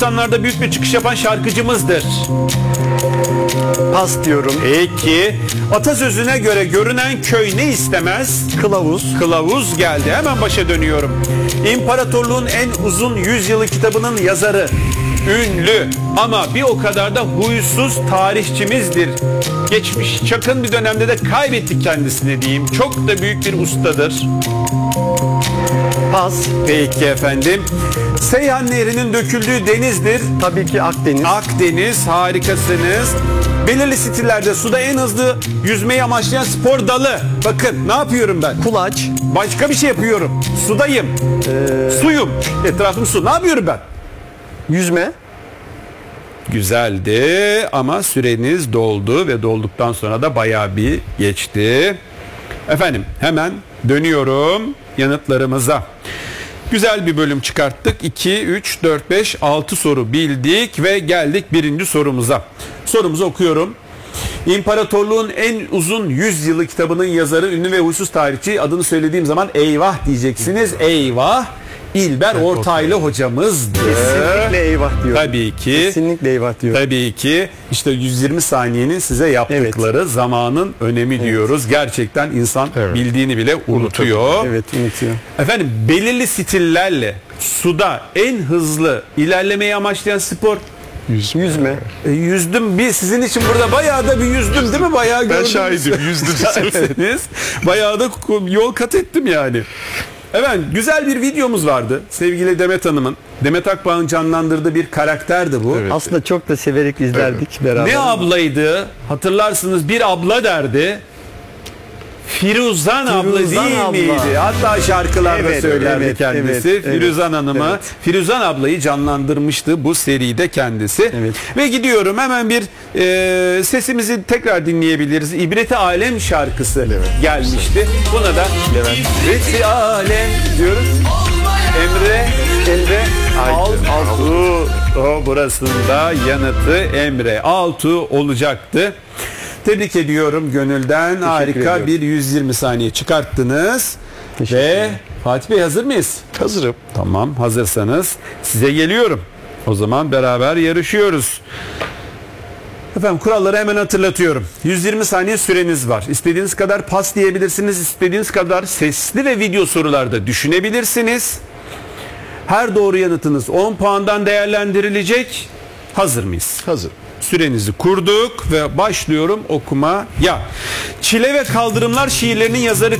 ...90'larda büyük bir çıkış yapan şarkıcımızdır. Pas diyorum. Peki, atasözüne göre görünen köy ne istemez? Kılavuz. Kılavuz geldi. Hemen başa dönüyorum. İmparatorluğun en uzun 100 yılı kitabının yazarı. Ünlü ama bir o kadar da huysuz tarihçimizdir. Geçmiş yakın bir dönemde de kaybettik kendisini diyeyim. Çok da büyük bir ustadır. Pas. Peki efendim. Seyhan Nehri'nin döküldüğü denizdir. Tabii ki Akdeniz. Akdeniz, harikasınız. Belirli stillerde suda en hızlı yüzmeyi amaçlayan spor dalı. Bakın ne yapıyorum ben? Kulaç. Başka bir şey yapıyorum. Sudayım. Suyum. Etrafım su. Ne yapıyorum ben? Yüzme. Güzeldi ama süreniz doldu ve dolduktan sonra da bayağı bir geçti. Efendim hemen dönüyorum yanıtlarımıza. Güzel bir bölüm çıkarttık. 2, 3, 4, 5, 6 soru bildik ve geldik birinci sorumuza. Sorumuzu okuyorum. İmparatorluğun en uzun 100 yılı kitabının yazarı, ünlü ve huysuz tarihçi, adını söylediğim zaman eyvah diyeceksiniz. Eyvah. İlber Ortaylı hocamızdı. Kesinlikle eyvah diyor. Tabii ki. Kesinlikle eyvah diyor. Tabii ki. İşte 120 saniyenin size yaptıkları zamanın önemi diyoruz. Gerçekten insan bildiğini bile unutuyor. Evet, unutuyor. Efendim belirli stillerle suda en hızlı ilerlemeyi amaçlayan spor Yüzme. yüzdüm. Bir sizin için burada bayağı da bir yüzdüm değil mi? Bayağı gördüm. Ben şahidim, yüzdüm. Şahitsiniz. Bayağı da yol kat ettim yani. Evet, güzel bir videomuz vardı. Sevgili Demet Hanım'ın, Demet Akbağ'ın canlandırdığı bir karakterdi bu. Evet. Aslında çok da severek izlerdik beraber. Ne ablaydı? Hatırlarsınız, bir abla derdi. Firuzan abla değil abla. miydi? Hatta şarkılarda Evet, söylerdi evet, kendisi. evet, Firuzan Hanım'ı. evet. Firuzan ablayı canlandırmıştı bu seride kendisi. Evet. Ve gidiyorum hemen bir sesimizi tekrar dinleyebiliriz. İbreti Alem şarkısı gelmişti. Buna da İbreti Alem diyoruz. Emre Altuğ. O burasında yanıtı Emre Altuğ olacaktı. Tebrik ediyorum gönülden. Harika ediyorum. bir 120 saniye çıkarttınız. Ve Fatih Bey hazır mıyız? Hazırım. Tamam, hazırsanız size geliyorum. O zaman beraber yarışıyoruz. Efendim kuralları hemen hatırlatıyorum. 120 saniye süreniz var. İstediğiniz kadar pas diyebilirsiniz. İstediğiniz kadar sesli ve video sorularda düşünebilirsiniz. Her doğru yanıtınız 10 puandan değerlendirilecek. Hazır mıyız? Hazır. Sürenizi kurduk ve başlıyorum okumaya. Çile ve Kaldırımlar şiirlerinin yazarı